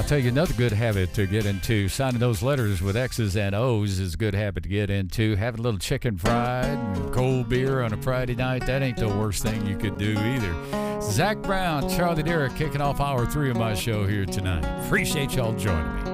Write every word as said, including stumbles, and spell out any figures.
tell you another good habit to get into. Signing those letters with X's and O's is a good habit to get into. Having a little chicken fried and cold beer on a Friday night, that ain't the worst thing you could do either. Zach Brown, Charlie Derrick kicking off hour three of my show here tonight. Appreciate y'all joining me.